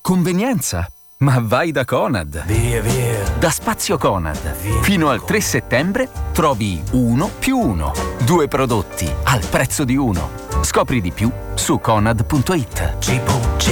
Convenienza? Ma vai da Conad! Via, via! Da Spazio Conad. Via, Fino al 3 settembre trovi 1+1. 2 prodotti al prezzo di uno. Scopri di più su conad.it.